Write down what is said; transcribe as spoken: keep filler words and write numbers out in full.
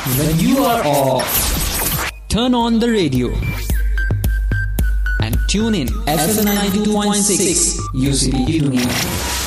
When you are off, turn on the radio and tune in F M ninety-two point six U C B Dunia.